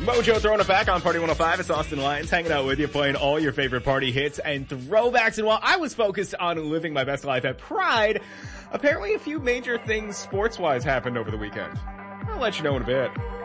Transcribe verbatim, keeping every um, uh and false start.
Mojo throwing it back on Party one oh five. It's Austin Lyons hanging out with you, playing all your favorite party hits and throwbacks. And while I was focused on living my best life at Pride, apparently a few major things sports-wise happened over the weekend. I'll let you know in a bit.